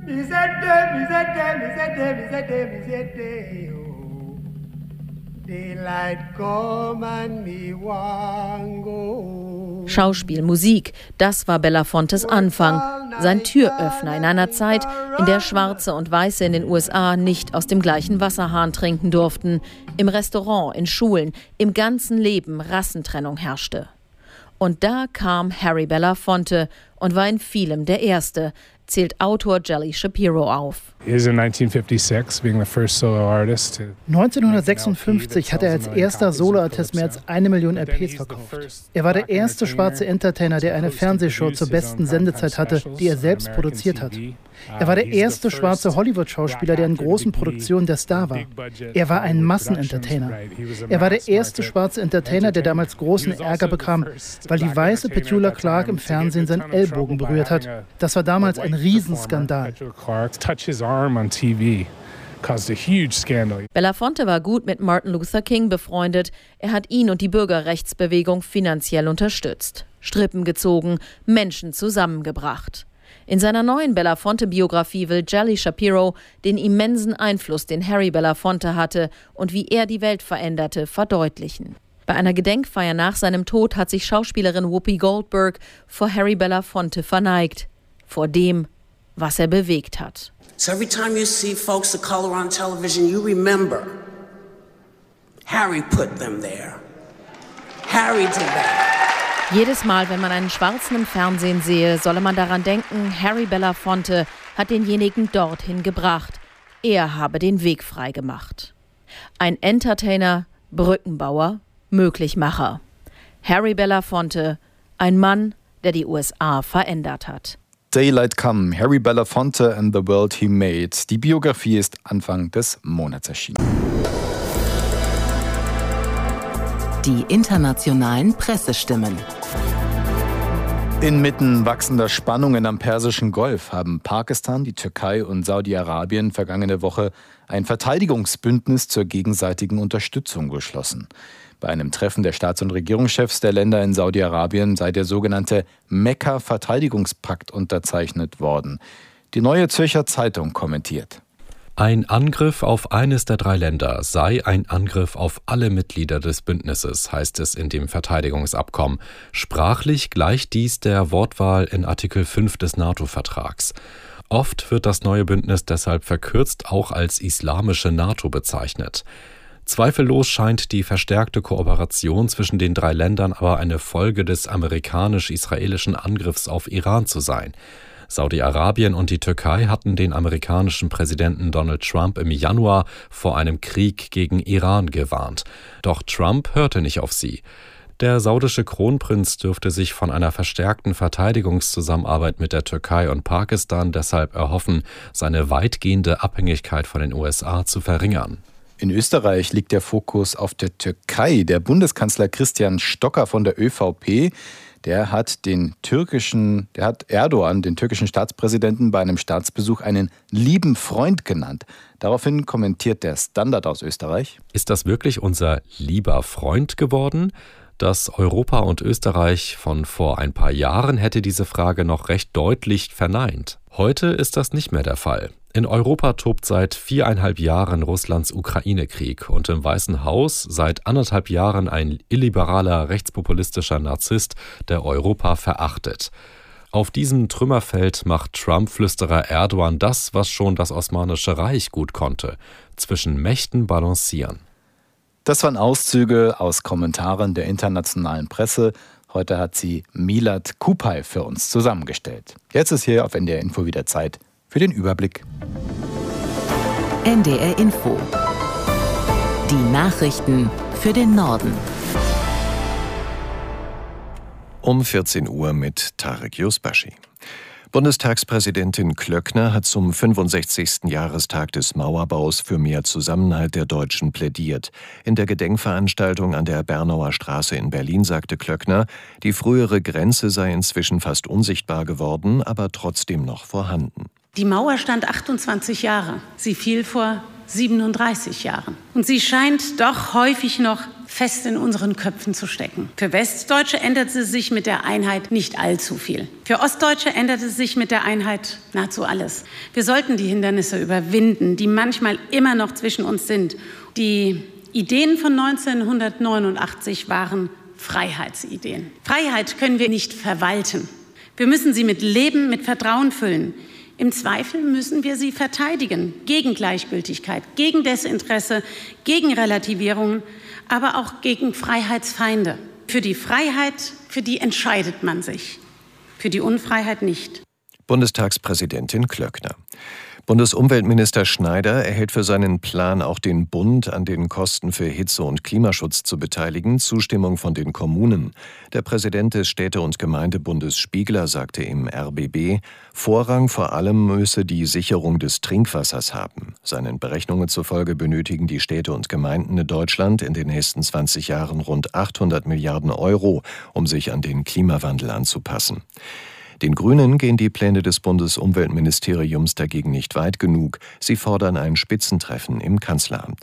Schauspiel, Musik, das war Belafontes Anfang, sein Türöffner in einer Zeit, in der Schwarze und Weiße in den USA nicht aus dem gleichen Wasserhahn trinken durften, im Restaurant, in Schulen, im ganzen Leben Rassentrennung herrschte. Und da kam Harry Belafonte und war in vielem der Erste, zählt Autor Jelly Shapiro auf. 1956 hat er als erster Soloartist mehr als 1 Million LPs verkauft. Er war der erste schwarze Entertainer, der eine Fernsehshow zur besten Sendezeit hatte, die er selbst produziert hat. Er war der erste schwarze Hollywood-Schauspieler, der in großen Produktionen der Star war. Er war ein Massenentertainer. Er war der erste schwarze Entertainer, der damals großen Ärger bekam, weil die weiße Petula Clark im Fernsehen seinen Ellbogen berührt hat. Das war damals ein Riesenskandal. Belafonte war gut mit Martin Luther King befreundet. Er hat ihn und die Bürgerrechtsbewegung finanziell unterstützt, Strippen gezogen, Menschen zusammengebracht. In seiner neuen Belafonte-Biografie will Jelly Shapiro den immensen Einfluss, den Harry Belafonte hatte und wie er die Welt veränderte, verdeutlichen. Bei einer Gedenkfeier nach seinem Tod hat sich Schauspielerin Whoopi Goldberg vor Harry Belafonte verneigt, vor dem, was er bewegt hat. So every time you see folks of color on television, you remember Harry put them there. Harry did that. Jedes Mal, wenn man einen Schwarzen im Fernsehen sehe, solle man daran denken, Harry Belafonte hat denjenigen dorthin gebracht. Er habe den Weg frei gemacht. Ein Entertainer, Brückenbauer, Möglichmacher. Harry Belafonte, ein Mann, der die USA verändert hat. Daylight Come, Harry Belafonte and the World He Made. Die Biografie ist Anfang des Monats erschienen. Die internationalen Pressestimmen. Inmitten wachsender Spannungen am Persischen Golf haben Pakistan, die Türkei und Saudi-Arabien vergangene Woche ein Verteidigungsbündnis zur gegenseitigen Unterstützung geschlossen. Bei einem Treffen der Staats- und Regierungschefs der Länder in Saudi-Arabien sei der sogenannte Mekka-Verteidigungspakt unterzeichnet worden. Die Neue Zürcher Zeitung kommentiert: Ein Angriff auf eines der 3 Länder sei ein Angriff auf alle Mitglieder des Bündnisses, heißt es in dem Verteidigungsabkommen. Sprachlich gleicht dies der Wortwahl in Artikel 5 des NATO-Vertrags. Oft wird das neue Bündnis deshalb verkürzt auch als islamische NATO bezeichnet. Zweifellos scheint die verstärkte Kooperation zwischen den 3 Ländern aber eine Folge des amerikanisch-israelischen Angriffs auf Iran zu sein. Saudi-Arabien und die Türkei hatten den amerikanischen Präsidenten Donald Trump im Januar vor einem Krieg gegen Iran gewarnt. Doch Trump hörte nicht auf sie. Der saudische Kronprinz dürfte sich von einer verstärkten Verteidigungszusammenarbeit mit der Türkei und Pakistan deshalb erhoffen, seine weitgehende Abhängigkeit von den USA zu verringern. In Österreich liegt der Fokus auf der Türkei. Der Bundeskanzler Christian Stocker von der ÖVP, der hat Erdoğan, den türkischen Staatspräsidenten, bei einem Staatsbesuch einen lieben Freund genannt. Daraufhin kommentiert der Standard aus Österreich: Ist das wirklich unser lieber Freund geworden? Das Europa und Österreich von vor ein paar Jahren hätte diese Frage noch recht deutlich verneint. Heute ist das nicht mehr der Fall. In Europa tobt seit 4,5 Jahren Russlands Ukraine-Krieg und im Weißen Haus seit 1,5 Jahren ein illiberaler, rechtspopulistischer Narzisst, der Europa verachtet. Auf diesem Trümmerfeld macht Trump-Flüsterer Erdoğan das, was schon das Osmanische Reich gut konnte: zwischen Mächten balancieren. Das waren Auszüge aus Kommentaren der internationalen Presse. Heute hat sie Milad Kupay für uns zusammengestellt. Jetzt ist hier auf NDR Info wieder Zeit für den Überblick. NDR Info. Die Nachrichten für den Norden. Um 14 Uhr mit Tarek Yusbashi. Bundestagspräsidentin Klöckner hat zum 65. Jahrestag des Mauerbaus für mehr Zusammenhalt der Deutschen plädiert. In der Gedenkveranstaltung an der Bernauer Straße in Berlin sagte Klöckner, die frühere Grenze sei inzwischen fast unsichtbar geworden, aber trotzdem noch vorhanden. Die Mauer stand 28 Jahre. Sie fiel vor 37 Jahren. Und sie scheint doch häufig noch fest in unseren Köpfen zu stecken. Für Westdeutsche änderte sich mit der Einheit nicht allzu viel. Für Ostdeutsche änderte sich mit der Einheit nahezu alles. Wir sollten die Hindernisse überwinden, die manchmal immer noch zwischen uns sind. Die Ideen von 1989 waren Freiheitsideen. Freiheit können wir nicht verwalten. Wir müssen sie mit Leben, mit Vertrauen füllen. Im Zweifel müssen wir sie verteidigen, gegen Gleichgültigkeit, gegen Desinteresse, gegen Relativierungen, aber auch gegen Freiheitsfeinde. Für die Freiheit, für die entscheidet man sich, für die Unfreiheit nicht. Bundestagspräsidentin Klöckner. Bundesumweltminister Schneider erhält für seinen Plan, auch den Bund an den Kosten für Hitze- und Klimaschutz zu beteiligen, Zustimmung von den Kommunen. Der Präsident des Städte- und Gemeindebundes Spiegler sagte im RBB, Vorrang vor allem müsse die Sicherung des Trinkwassers haben. Seinen Berechnungen zufolge benötigen die Städte und Gemeinden in Deutschland in den nächsten 20 Jahren rund 800 Milliarden Euro, um sich an den Klimawandel anzupassen. Den Grünen gehen die Pläne des Bundesumweltministeriums dagegen nicht weit genug. Sie fordern ein Spitzentreffen im Kanzleramt.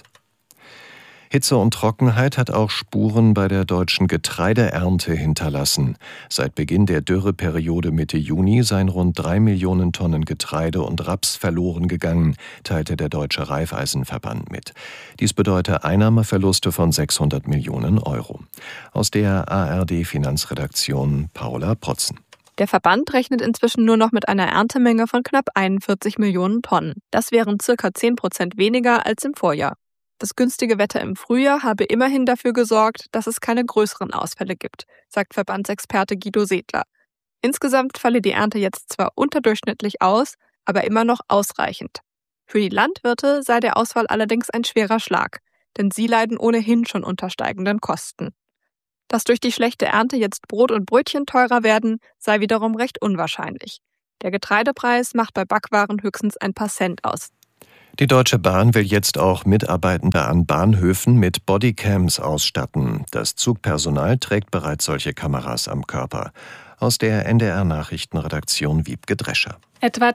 Hitze und Trockenheit hat auch Spuren bei der deutschen Getreideernte hinterlassen. Seit Beginn der Dürreperiode Mitte Juni seien rund 3 Millionen Tonnen Getreide und Raps verloren gegangen, teilte der Deutsche Raiffeisenverband mit. Dies bedeutet Einnahmeverluste von 600 Millionen Euro. Aus der ARD-Finanzredaktion Paula Protzen. Der Verband rechnet inzwischen nur noch mit einer Erntemenge von knapp 41 Millionen Tonnen. Das wären ca. 10% weniger als im Vorjahr. Das günstige Wetter im Frühjahr habe immerhin dafür gesorgt, dass es keine größeren Ausfälle gibt, sagt Verbandsexperte Guido Sedler. Insgesamt falle die Ernte jetzt zwar unterdurchschnittlich aus, aber immer noch ausreichend. Für die Landwirte sei der Ausfall allerdings ein schwerer Schlag, denn sie leiden ohnehin schon unter steigenden Kosten. Dass durch die schlechte Ernte jetzt Brot und Brötchen teurer werden, sei wiederum recht unwahrscheinlich. Der Getreidepreis macht bei Backwaren höchstens ein paar Cent aus. Die Deutsche Bahn will jetzt auch Mitarbeitende an Bahnhöfen mit Bodycams ausstatten. Das Zugpersonal trägt bereits solche Kameras am Körper. Aus der NDR-Nachrichtenredaktion Wiebke Drescher. Etwa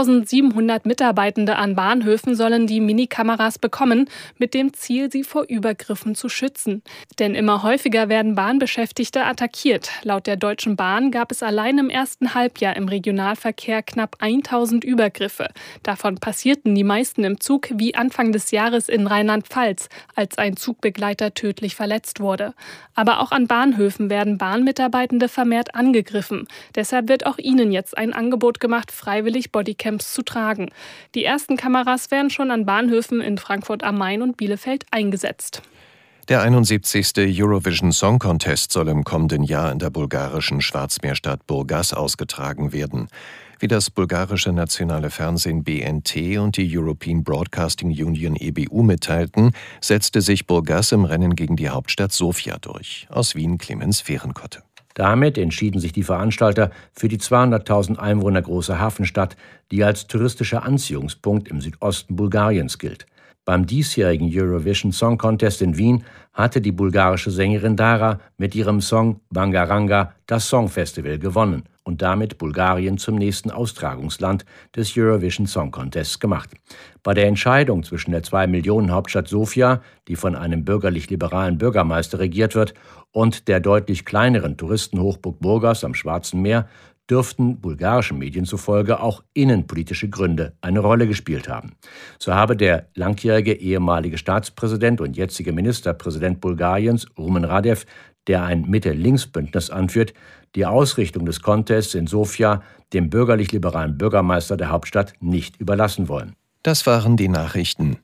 2700 Mitarbeitende an Bahnhöfen sollen die Minikameras bekommen, mit dem Ziel, sie vor Übergriffen zu schützen. Denn immer häufiger werden Bahnbeschäftigte attackiert. Laut der Deutschen Bahn gab es allein im ersten Halbjahr im Regionalverkehr knapp 1000 Übergriffe. Davon passierten die meisten im Zug, wie Anfang des Jahres in Rheinland-Pfalz, als ein Zugbegleiter tödlich verletzt wurde. Aber auch an Bahnhöfen werden Bahnmitarbeitende vermehrt angegriffen. Deshalb wird auch ihnen jetzt ein Angebot gemacht, freiwillig Bodycams zu tragen. Die ersten Kameras werden schon an Bahnhöfen in Frankfurt am Main und Bielefeld eingesetzt. Der 71. Eurovision Song Contest soll im kommenden Jahr in der bulgarischen Schwarzmeerstadt Burgas ausgetragen werden. Wie das bulgarische nationale Fernsehen BNT und die European Broadcasting Union EBU mitteilten, setzte sich Burgas im Rennen gegen die Hauptstadt Sofia durch. Aus Wien Clemens Fehrenkotte. Damit entschieden sich die Veranstalter für die 200.000 Einwohner große Hafenstadt, die als touristischer Anziehungspunkt im Südosten Bulgariens gilt. Beim diesjährigen Eurovision Song Contest in Wien hatte die bulgarische Sängerin Dara mit ihrem Song Bangaranga das Songfestival gewonnen und damit Bulgarien zum nächsten Austragungsland des Eurovision Song Contests gemacht. Bei der Entscheidung zwischen der 2-Millionen-Hauptstadt Sofia, die von einem bürgerlich-liberalen Bürgermeister regiert wird, und der deutlich kleineren Touristenhochburg Burgas am Schwarzen Meer dürften bulgarischen Medien zufolge auch innenpolitische Gründe eine Rolle gespielt haben. So habe der langjährige ehemalige Staatspräsident und jetzige Ministerpräsident Bulgariens, Rumen Radev, der ein Mitte-Links-Bündnis anführt, die Ausrichtung des Contests in Sofia dem bürgerlich-liberalen Bürgermeister der Hauptstadt nicht überlassen wollen. Das waren die Nachrichten.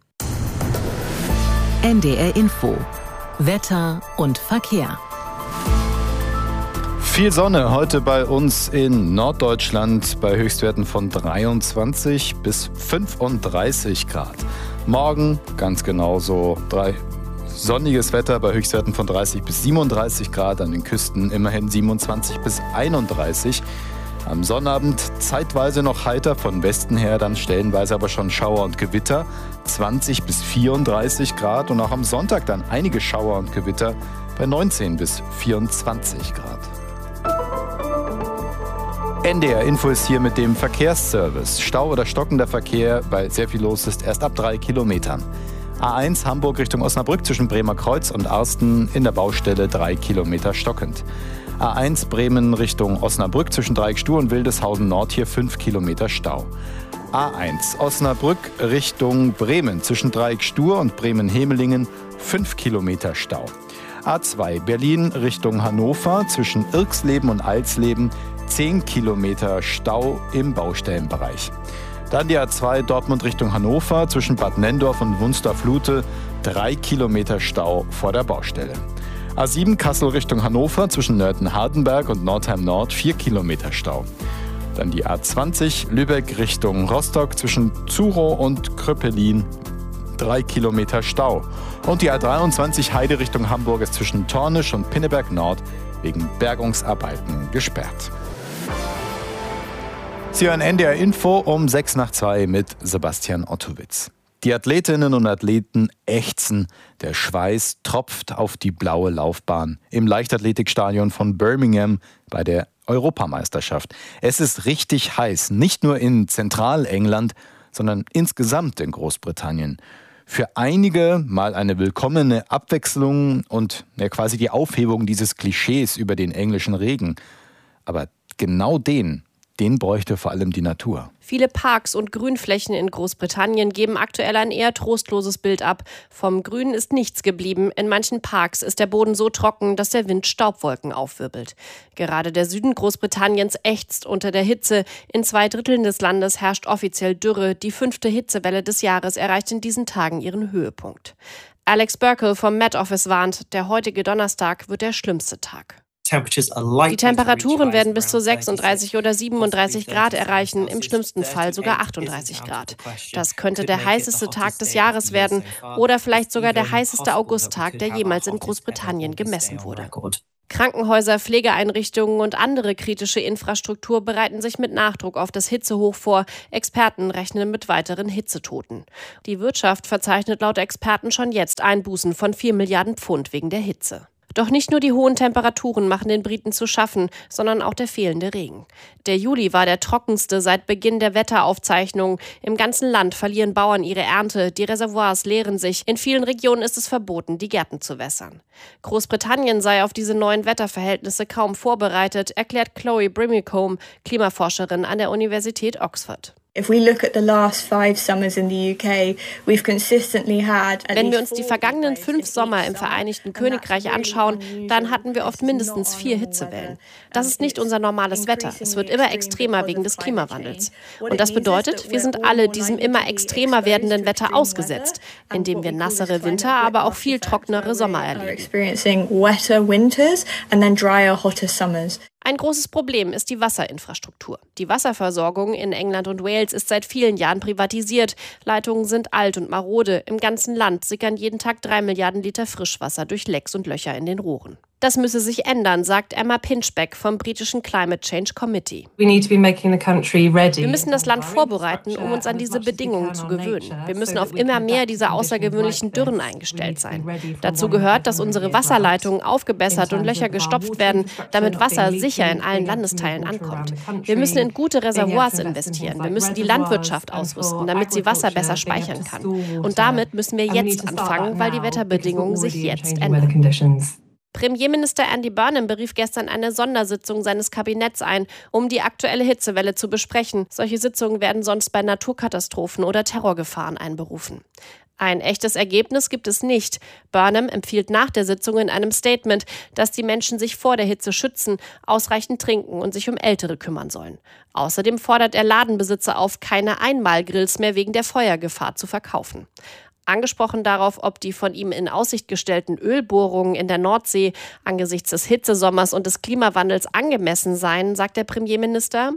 NDR Info. Wetter und Verkehr. Viel Sonne heute bei uns in Norddeutschland bei Höchstwerten von 23 bis 35 Grad. Morgen ganz genauso sonniges Wetter bei Höchstwerten von 30 bis 37 Grad, an den Küsten immerhin 27 bis 31. Am Sonnabend zeitweise noch heiter, von Westen her dann stellenweise aber schon Schauer und Gewitter, 20 bis 34 Grad und auch am Sonntag dann einige Schauer und Gewitter bei 19 bis 24 Grad. NDR Info ist hier mit dem Verkehrsservice. Stau oder stockender Verkehr, weil sehr viel los ist, erst ab 3 Kilometern. A1 Hamburg Richtung Osnabrück zwischen Bremer Kreuz und Arsten in der Baustelle 3 Kilometer stockend. A1 Bremen Richtung Osnabrück zwischen Dreieckstuhl und Wildeshausen Nord hier 5 Kilometer Stau. A1 Osnabrück Richtung Bremen zwischen Dreieckstuhl und Bremen-Hemelingen 5 Kilometer Stau. A2 Berlin Richtung Hannover zwischen Irxleben und Alsleben 10 Kilometer Stau im Baustellenbereich. Dann die A2 Dortmund Richtung Hannover zwischen Bad Nenndorf und Wunstorf-Lute 3 Kilometer Stau vor der Baustelle. A7 Kassel Richtung Hannover zwischen Nörten-Hardenberg und Nordheim Nord 4 Kilometer Stau. Dann die A20 Lübeck Richtung Rostock zwischen Zurow und Kröpelin 3 Kilometer Stau. Und die A23 Heide Richtung Hamburg ist zwischen Tornisch und Pinneberg Nord wegen Bergungsarbeiten gesperrt. Sie hören NDR Info um 1:06 mit Sebastian Ottowitz. Die Athletinnen und Athleten ächzen, der Schweiß tropft auf die blaue Laufbahn im Leichtathletikstadion von Birmingham bei der Europameisterschaft. Es ist richtig heiß, nicht nur in Zentralengland, sondern insgesamt in Großbritannien. Für einige mal eine willkommene Abwechslung und quasi die Aufhebung dieses Klischees über den englischen Regen. Aber genau den bräuchte vor allem die Natur. Viele Parks und Grünflächen in Großbritannien geben aktuell ein eher trostloses Bild ab. Vom Grün ist nichts geblieben. In manchen Parks ist der Boden so trocken, dass der Wind Staubwolken aufwirbelt. Gerade der Süden Großbritanniens ächzt unter der Hitze. In 2/3 des Landes herrscht offiziell Dürre. Die 5. Hitzewelle des Jahres erreicht in diesen Tagen ihren Höhepunkt. Alex Burkle vom Met Office warnt, der heutige Donnerstag wird der schlimmste Tag. Die Temperaturen werden bis zu 36 oder 37 Grad erreichen, im schlimmsten Fall sogar 38 Grad. Das könnte der heißeste Tag des Jahres werden oder vielleicht sogar der heißeste Augusttag, der jemals in Großbritannien gemessen wurde. Krankenhäuser, Pflegeeinrichtungen und andere kritische Infrastruktur bereiten sich mit Nachdruck auf das Hitzehoch vor. Experten rechnen mit weiteren Hitzetoten. Die Wirtschaft verzeichnet laut Experten schon jetzt Einbußen von 4 Milliarden Pfund wegen der Hitze. Doch nicht nur die hohen Temperaturen machen den Briten zu schaffen, sondern auch der fehlende Regen. Der Juli war der trockenste seit Beginn der Wetteraufzeichnungen. Im ganzen Land verlieren Bauern ihre Ernte, die Reservoirs leeren sich. In vielen Regionen ist es verboten, die Gärten zu wässern. Großbritannien sei auf diese neuen Wetterverhältnisse kaum vorbereitet, erklärt Chloe Brimicombe, Klimaforscherin an der Universität Oxford. Wenn wir uns die vergangenen 5 Sommer im Vereinigten Königreich anschauen, dann hatten wir oft mindestens 4 Hitzewellen. Das ist nicht unser normales Wetter. Es wird immer extremer wegen des Klimawandels. Und das bedeutet, wir sind alle diesem immer extremer werdenden Wetter ausgesetzt, indem wir nassere Winter, aber auch viel trockenere Sommer erleben. Ein großes Problem ist die Wasserinfrastruktur. Die Wasserversorgung in England und Wales ist seit vielen Jahren privatisiert. Leitungen sind alt und marode. Im ganzen Land sickern jeden Tag 3 Milliarden Liter Frischwasser durch Lecks und Löcher in den Rohren. Das müsse sich ändern, sagt Emma Pinchbeck vom britischen Climate Change Committee. Wir müssen das Land vorbereiten, um uns an diese Bedingungen zu gewöhnen. Wir müssen auf immer mehr dieser außergewöhnlichen Dürren eingestellt sein. Dazu gehört, dass unsere Wasserleitungen aufgebessert und Löcher gestopft werden, damit Wasser sicher in allen Landesteilen ankommt. Wir müssen in gute Reservoirs investieren. Wir müssen die Landwirtschaft ausrüsten, damit sie Wasser besser speichern kann. Und damit müssen wir jetzt anfangen, weil die Wetterbedingungen sich jetzt ändern. Premierminister Andy Burnham berief gestern eine Sondersitzung seines Kabinetts ein, um die aktuelle Hitzewelle zu besprechen. Solche Sitzungen werden sonst bei Naturkatastrophen oder Terrorgefahren einberufen. Ein echtes Ergebnis gibt es nicht. Burnham empfiehlt nach der Sitzung in einem Statement, dass die Menschen sich vor der Hitze schützen, ausreichend trinken und sich um Ältere kümmern sollen. Außerdem fordert er Ladenbesitzer auf, keine Einmalgrills mehr wegen der Feuergefahr zu verkaufen. Angesprochen darauf, ob die von ihm in Aussicht gestellten Ölbohrungen in der Nordsee angesichts des Hitzesommers und des Klimawandels angemessen seien, sagt der Premierminister: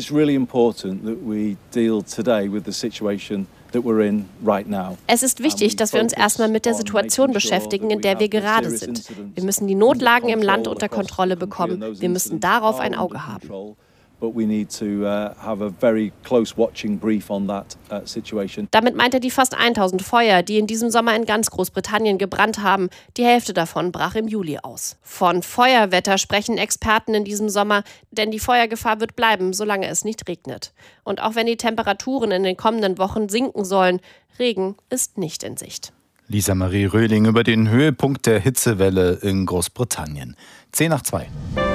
Es ist wichtig, dass wir uns erstmal mit der Situation beschäftigen, in der wir gerade sind. Wir müssen die Notlagen im Land unter Kontrolle bekommen. Wir müssen darauf ein Auge haben. Damit meint er die fast 1000 Feuer, die in diesem Sommer in ganz Großbritannien gebrannt haben. Die Hälfte davon brach im Juli aus. Von Feuerwetter sprechen Experten in diesem Sommer, denn die Feuergefahr wird bleiben, solange es nicht regnet. Und auch wenn die Temperaturen in den kommenden Wochen sinken sollen, Regen ist nicht in Sicht. Lisa Marie Röhling über den Höhepunkt der Hitzewelle in Großbritannien. 2:10.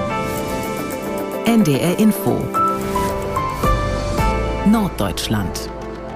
NDR Info Norddeutschland.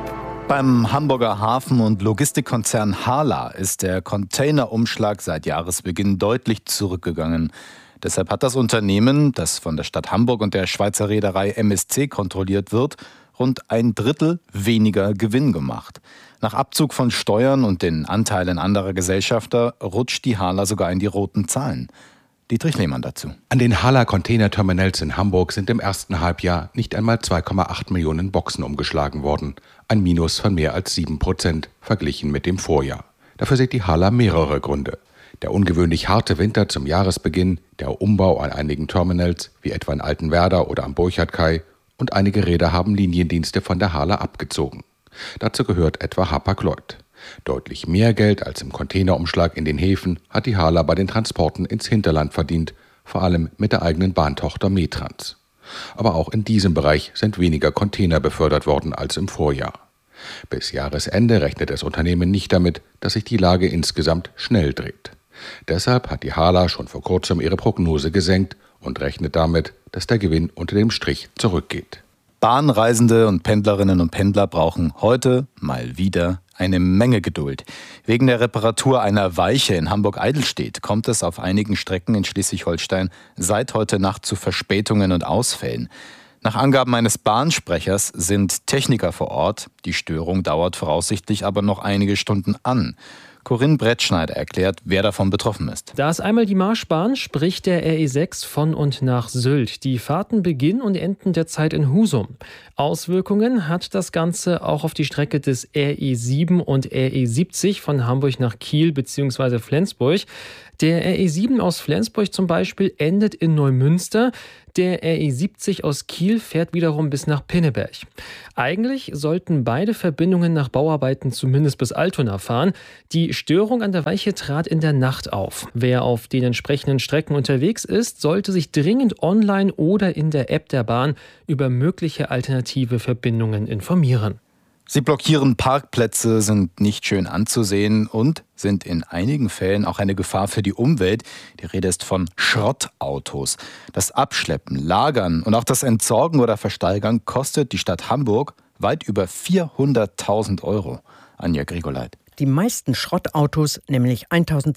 Beim Hamburger Hafen- und Logistikkonzern HHLA ist der Containerumschlag seit Jahresbeginn deutlich zurückgegangen. Deshalb hat das Unternehmen, das von der Stadt Hamburg und der Schweizer Reederei MSC kontrolliert wird, rund 1/3 weniger Gewinn gemacht. Nach Abzug von Steuern und den Anteilen anderer Gesellschafter rutscht die HHLA sogar in die roten Zahlen. Dietrich Lehmann dazu. An den HHLA-Containerterminals in Hamburg sind im ersten Halbjahr nicht einmal 2,8 Millionen Boxen umgeschlagen worden. Ein Minus von mehr als 7% verglichen mit dem Vorjahr. Dafür sieht die HHLA mehrere Gründe. Der ungewöhnlich harte Winter zum Jahresbeginn, der Umbau an einigen Terminals, wie etwa in Altenwerder oder am Burchardkai, und einige Reeder haben Liniendienste von der HHLA abgezogen. Dazu gehört etwa Hapag-Lloyd. Deutlich mehr Geld als im Containerumschlag in den Häfen hat die HHLA bei den Transporten ins Hinterland verdient, vor allem mit der eigenen Bahntochter Metrans. Aber auch in diesem Bereich sind weniger Container befördert worden als im Vorjahr. Bis Jahresende rechnet das Unternehmen nicht damit, dass sich die Lage insgesamt schnell dreht. Deshalb hat die HHLA schon vor kurzem ihre Prognose gesenkt und rechnet damit, dass der Gewinn unter dem Strich zurückgeht. Bahnreisende und Pendlerinnen und Pendler brauchen heute mal wieder eine Menge Geduld. Wegen der Reparatur einer Weiche in Hamburg-Eidelstedt kommt es auf einigen Strecken in Schleswig-Holstein seit heute Nacht zu Verspätungen und Ausfällen. Nach Angaben eines Bahnsprechers sind Techniker vor Ort. Die Störung dauert voraussichtlich aber noch einige Stunden an. Corinne Brettschneider erklärt, wer davon betroffen ist. Da ist einmal die Marschbahn, sprich der RE6 von und nach Sylt. Die Fahrten beginnen und enden derzeit in Husum. Auswirkungen hat das Ganze auch auf die Strecke des RE7 und RE70 von Hamburg nach Kiel bzw. Flensburg. Der RE7 aus Flensburg zum Beispiel endet in Neumünster. Der RE70 aus Kiel fährt wiederum bis nach Pinneberg. Eigentlich sollten beide Verbindungen nach Bauarbeiten zumindest bis Altona fahren. Die Störung an der Weiche trat in der Nacht auf. Wer auf den entsprechenden Strecken unterwegs ist, sollte sich dringend online oder in der App der Bahn über mögliche alternative Verbindungen informieren. Sie blockieren Parkplätze, sind nicht schön anzusehen und sind in einigen Fällen auch eine Gefahr für die Umwelt. Die Rede ist von Schrottautos. Das Abschleppen, Lagern und auch das Entsorgen oder Versteigern kostet die Stadt Hamburg weit über 400.000 €. Anja Grigoleit. Die meisten Schrottautos, nämlich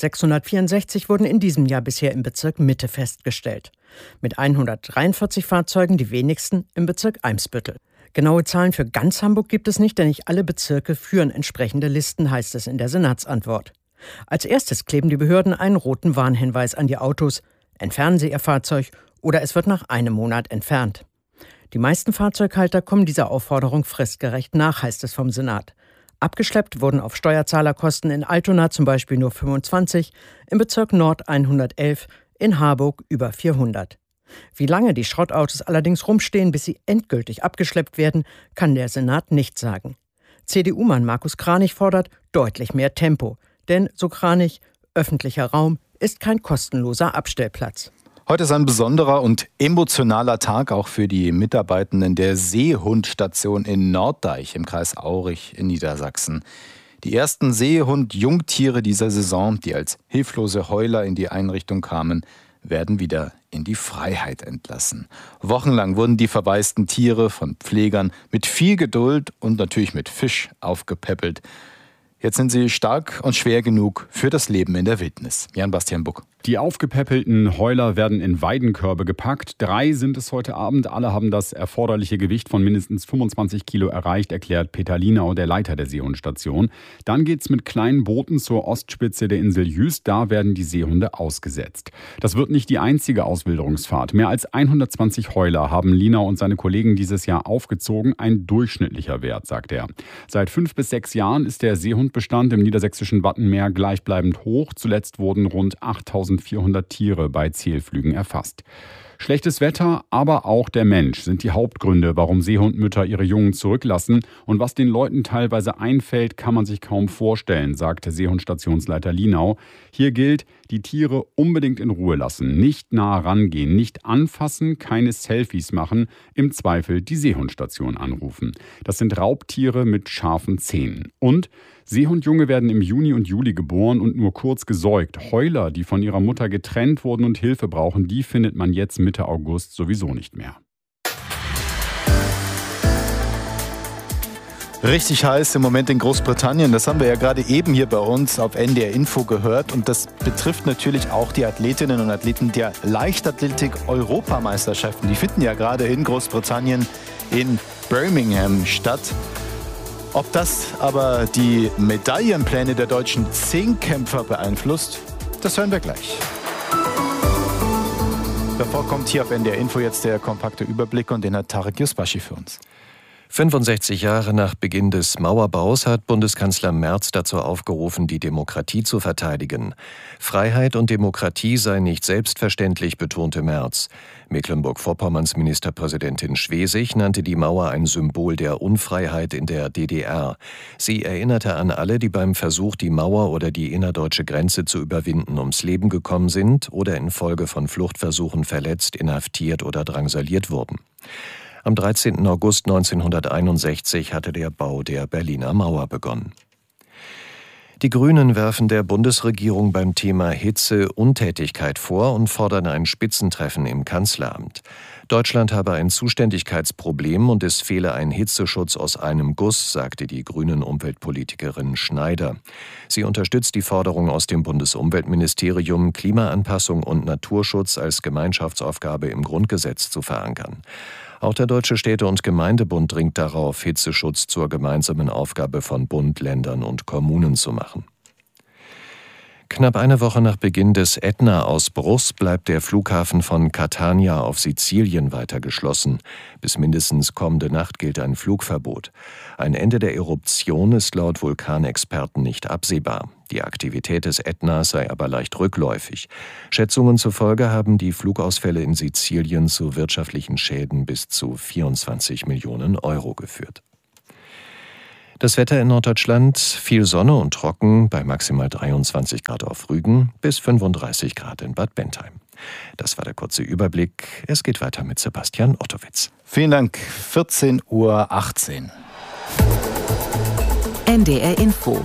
1664, wurden in diesem Jahr bisher im Bezirk Mitte festgestellt. Mit 143 Fahrzeugen die wenigsten im Bezirk Eimsbüttel. Genaue Zahlen für ganz Hamburg gibt es nicht, denn nicht alle Bezirke führen entsprechende Listen, heißt es in der Senatsantwort. Als erstes kleben die Behörden einen roten Warnhinweis an die Autos. Entfernen Sie Ihr Fahrzeug oder es wird nach einem Monat entfernt. Die meisten Fahrzeughalter kommen dieser Aufforderung fristgerecht nach, heißt es vom Senat. Abgeschleppt wurden auf Steuerzahlerkosten in Altona zum Beispiel nur 25, im Bezirk Nord 111, in Harburg über 400. Wie lange die Schrottautos allerdings rumstehen, bis sie endgültig abgeschleppt werden, kann der Senat nicht sagen. CDU-Mann Markus Kranich fordert deutlich mehr Tempo. Denn, so Kranich, öffentlicher Raum ist kein kostenloser Abstellplatz. Heute ist ein besonderer und emotionaler Tag auch für die Mitarbeitenden der Seehundstation in Norddeich im Kreis Aurich in Niedersachsen. Die ersten Seehund-Jungtiere dieser Saison, die als hilflose Heuler in die Einrichtung kamen, werden wieder in die Freiheit entlassen. Wochenlang wurden die verwaisten Tiere von Pflegern mit viel Geduld und natürlich mit Fisch aufgepäppelt. Jetzt sind sie stark und schwer genug für das Leben in der Wildnis. Jan-Bastian Buck. Die aufgepäppelten Heuler werden in Weidenkörbe gepackt. 3 sind es heute Abend. Alle haben das erforderliche Gewicht von mindestens 25 Kilo erreicht, erklärt Peter Lienau, der Leiter der Seehundstation. Dann geht's mit kleinen Booten zur Ostspitze der Insel Jüst. Da werden die Seehunde ausgesetzt. Das wird nicht die einzige Auswilderungsfahrt. Mehr als 120 Heuler haben Lienau und seine Kollegen dieses Jahr aufgezogen. Ein durchschnittlicher Wert, sagt er. Seit 5 bis 6 Jahren ist der Seehundbestand im niedersächsischen Wattenmeer gleichbleibend hoch. Zuletzt wurden rund 8.400 Tiere bei Zählflügen erfasst. Schlechtes Wetter, aber auch der Mensch sind die Hauptgründe, warum Seehundmütter ihre Jungen zurücklassen. Und was den Leuten teilweise einfällt, kann man sich kaum vorstellen, sagte Seehundstationsleiter Linau. Hier gilt, die Tiere unbedingt in Ruhe lassen, nicht nah rangehen, nicht anfassen, keine Selfies machen, im Zweifel die Seehundstation anrufen. Das sind Raubtiere mit scharfen Zähnen. Und Seehundjunge werden im Juni und Juli geboren und nur kurz gesäugt. Heuler, die von ihrer Mutter getrennt wurden und Hilfe brauchen, die findet man jetzt Mitte August sowieso nicht mehr. Richtig heiß im Moment in Großbritannien. Das haben wir ja gerade eben hier bei uns auf NDR Info gehört. Und das betrifft natürlich auch die Athletinnen und Athleten der Leichtathletik-Europameisterschaften. Die finden ja gerade in Großbritannien in Birmingham statt. Ob das aber die Medaillenpläne der deutschen Zehnkämpfer beeinflusst, das hören wir gleich. Davor kommt hier auf NDR Info jetzt der kompakte Überblick und den hat Tarek Yusbashi für uns. 65 Jahre nach Beginn des Mauerbaus hat Bundeskanzler Merz dazu aufgerufen, die Demokratie zu verteidigen. Freiheit und Demokratie sei nicht selbstverständlich, betonte Merz. Mecklenburg-Vorpommerns Ministerpräsidentin Schwesig nannte die Mauer ein Symbol der Unfreiheit in der DDR. Sie erinnerte an alle, die beim Versuch, die Mauer oder die innerdeutsche Grenze zu überwinden, ums Leben gekommen sind oder infolge von Fluchtversuchen verletzt, inhaftiert oder drangsaliert wurden. Am 13. August 1961 hatte der Bau der Berliner Mauer begonnen. Die Grünen werfen der Bundesregierung beim Thema Hitze Untätigkeit vor und fordern ein Spitzentreffen im Kanzleramt. Deutschland habe ein Zuständigkeitsproblem und es fehle ein Hitzeschutz aus einem Guss, sagte die grünen Umweltpolitikerin Schneider. Sie unterstützt die Forderung aus dem Bundesumweltministerium, Klimaanpassung und Naturschutz als Gemeinschaftsaufgabe im Grundgesetz zu verankern. Auch der Deutsche Städte- und Gemeindebund dringt darauf, Hitzeschutz zur gemeinsamen Aufgabe von Bund, Ländern und Kommunen zu machen. Knapp eine Woche nach Beginn des Ätna-Ausbruchs bleibt der Flughafen von Catania auf Sizilien weiter geschlossen. Bis mindestens kommende Nacht gilt ein Flugverbot. Ein Ende der Eruption ist laut Vulkanexperten nicht absehbar. Die Aktivität des Ätna sei aber leicht rückläufig. Schätzungen zufolge haben die Flugausfälle in Sizilien zu wirtschaftlichen Schäden bis zu 24 Millionen Euro geführt. Das Wetter in Norddeutschland, viel Sonne und trocken, bei maximal 23 Grad auf Rügen bis 35 Grad in Bad Bentheim. Das war der kurze Überblick. Es geht weiter mit Sebastian Ottowitz. Vielen Dank. 14:18 Uhr. NDR Info.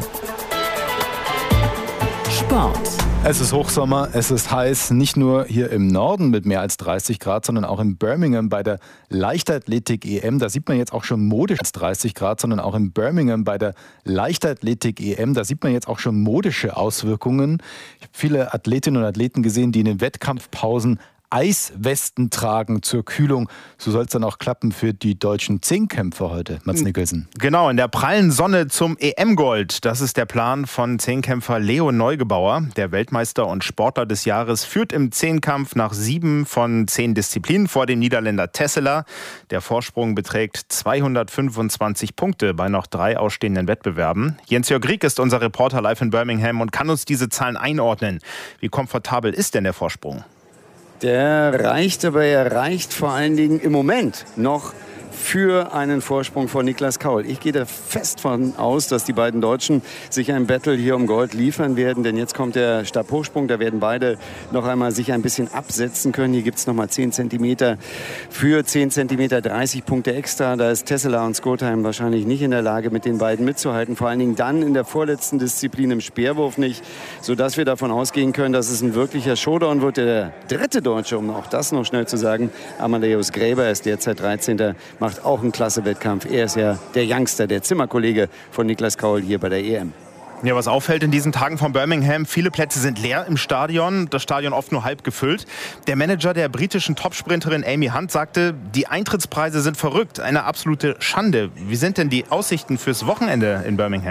Sport. Es ist Hochsommer, es ist heiß, nicht nur hier im Norden mit mehr als 30 Grad, sondern auch in Birmingham bei der Leichtathletik-EM. Da sieht man jetzt auch schon modisch 30 Grad, sondern auch in Birmingham bei der Leichtathletik-EM. Da sieht man jetzt auch schon modische Auswirkungen. Ich habe viele Athletinnen und Athleten gesehen, die in den Wettkampfpausen Eiswesten tragen zur Kühlung. So soll es dann auch klappen für die deutschen Zehnkämpfer heute, Mats Nicholson. Genau, in der prallen Sonne zum EM-Gold. Das ist der Plan von Zehnkämpfer Leo Neugebauer. Der Weltmeister und Sportler des Jahres führt im Zehnkampf nach 7 von 10 Disziplinen vor dem Niederländer Tesseler. Der Vorsprung beträgt 225 Punkte bei noch 3 ausstehenden Wettbewerben. Jens-Jörg Rieck ist unser Reporter live in Birmingham und kann uns diese Zahlen einordnen. Wie komfortabel ist denn der Vorsprung? Der reicht, aber er reicht vor allen Dingen im Moment noch für einen Vorsprung von Niklas Kaul. Ich gehe da fest von aus, dass die beiden Deutschen sich ein Battle hier um Gold liefern werden, denn jetzt kommt der Stabhochsprung, da werden beide noch einmal sich ein bisschen absetzen können. Hier gibt es nochmal 10 cm für 10 cm 30 Punkte extra. Da ist Tesseler und Skotheim wahrscheinlich nicht in der Lage, mit den beiden mitzuhalten. Vor allen Dingen dann in der vorletzten Disziplin im Speerwurf nicht, sodass wir davon ausgehen können, dass es ein wirklicher Showdown wird. Der dritte Deutsche, um auch das noch schnell zu sagen, Amadeus Gräber, ist derzeit 13. Macht auch einen klasse Wettkampf. Er ist ja der Youngster, der Zimmerkollege von Niklas Kaul hier bei der EM. Ja, was auffällt in diesen Tagen von Birmingham, viele Plätze sind leer im Stadion, das Stadion oft nur halb gefüllt. Der Manager der britischen Topsprinterin Amy Hunt sagte, die Eintrittspreise sind verrückt, eine absolute Schande. Wie sind denn die Aussichten fürs Wochenende in Birmingham?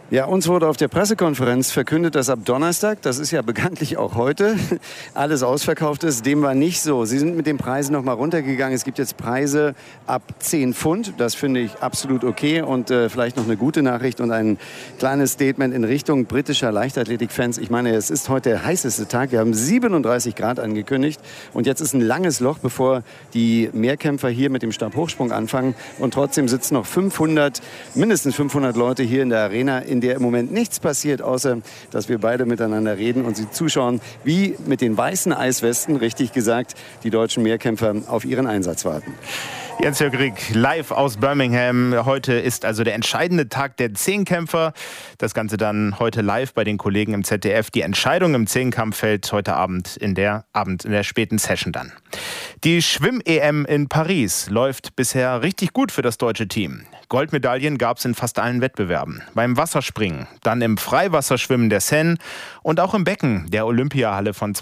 Ja, uns wurde auf der Pressekonferenz verkündet, dass ab Donnerstag, das ist ja bekanntlich auch heute, alles ausverkauft ist. Dem war nicht so. Sie sind mit den Preisen noch mal runtergegangen. Es gibt jetzt Preise ab 10 Pfund. Das finde ich absolut okay. Und vielleicht noch eine gute Nachricht und ein kleines Statement in Richtung britischer Leichtathletik-Fans. Ich meine, es ist heute der heißeste Tag. Wir haben 37 Grad angekündigt. Und jetzt ist ein langes Loch, bevor die Mehrkämpfer hier mit dem Stabhochsprung anfangen. Und trotzdem sitzen noch mindestens 500 Leute hier in der Arena, in der im Moment nichts passiert, außer dass wir beide miteinander reden und Sie zuschauen, wie mit den weißen Eiswesten, richtig gesagt, die deutschen Mehrkämpfer auf ihren Einsatz warten. Jens-Jörg Rieck, live aus Birmingham. Heute ist also der entscheidende Tag der Zehnkämpfer. Das Ganze dann heute live bei den Kollegen im ZDF. Die Entscheidung im Zehnkampf fällt heute Abend in der späten Session dann. Die Schwimm-EM in Paris läuft bisher richtig gut für das deutsche Team. Goldmedaillen gab es in fast allen Wettbewerben. Beim Wasserspringen, dann im Freiwasserschwimmen der Seine und auch im Becken der Olympiahalle von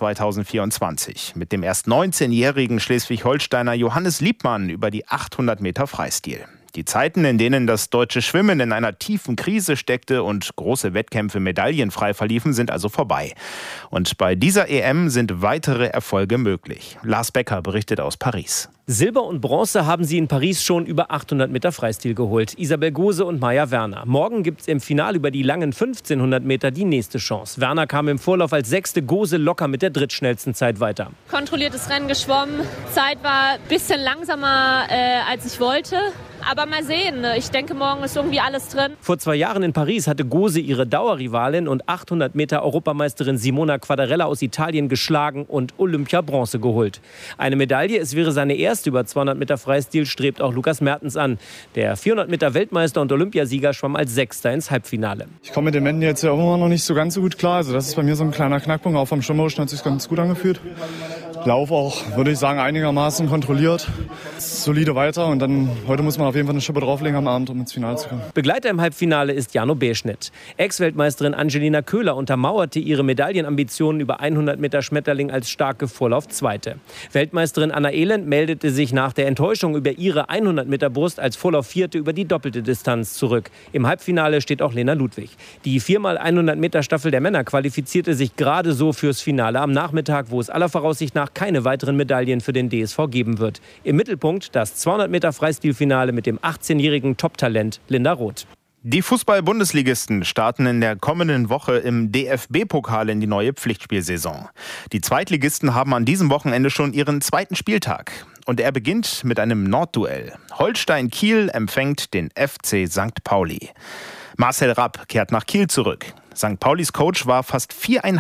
2024. Mit dem erst 19-jährigen Schleswig-Holsteiner Johannes Liebmann über die 800 Meter Freistil. Die Zeiten, in denen das deutsche Schwimmen in einer tiefen Krise steckte und große Wettkämpfe medaillenfrei verliefen, sind also vorbei. Und bei dieser EM sind weitere Erfolge möglich. Lars Becker berichtet aus Paris. Silber und Bronze haben sie in Paris schon über 800 Meter Freistil geholt. Isabel Gose und Maja Werner. Morgen gibt es im Finale über die langen 1500 Meter die nächste Chance. Werner kam im Vorlauf als 6. Gose locker mit der drittschnellsten Zeit weiter. Kontrolliertes Rennen geschwommen. Zeit war ein bisschen langsamer, als ich wollte. Aber mal sehen, ich denke, morgen ist irgendwie alles drin. Vor 2 Jahren in Paris hatte Gose ihre Dauerrivalin und 800 Meter Europameisterin Simona Quadarella aus Italien geschlagen und Olympia-Bronze geholt. Eine Medaille, es wäre seine erste über 200 Meter Freistil, strebt auch Lukas Mertens an. Der 400 Meter Weltmeister und Olympiasieger schwamm als 6. ins Halbfinale. Ich komme mit den Wänden jetzt ja immer noch nicht so ganz so gut klar. Also das ist bei mir so ein kleiner Knackpunkt. Auch vom Schwimmerischen hat sich ganz gut angefühlt. Lauf auch, würde ich sagen, einigermaßen kontrolliert. Solide weiter und dann heute muss man auf jeden Fall eine Schippe drauflegen am Abend, um ins Finale zu kommen. Begleiter im Halbfinale ist Jano Beschnitt. Ex-Weltmeisterin Angelina Köhler untermauerte ihre Medaillenambitionen über 100 Meter Schmetterling als starke Vorlauf-Zweite. Weltmeisterin Anna Elend meldete sich nach der Enttäuschung über ihre 100 Meter Brust als Vorlauf-Vierte über die doppelte Distanz zurück. Im Halbfinale steht auch Lena Ludwig. Die 4x100 Meter Staffel der Männer qualifizierte sich gerade so fürs Finale am Nachmittag, wo es aller Voraussicht nach keine weiteren Medaillen für den DSV geben wird. Im Mittelpunkt das 200 Meter Freistilfinale mit dem 18-jährigen Top-Talent Linda Roth. Die Fußball-Bundesligisten starten in der kommenden Woche im DFB-Pokal in die neue Pflichtspielsaison. Die Zweitligisten haben an diesem Wochenende schon ihren 2. Spieltag. Und er beginnt mit einem Nordduell. Holstein Kiel empfängt den FC St. Pauli. Marcel Rapp kehrt nach Kiel zurück. St. Paulis Coach war fast 4,5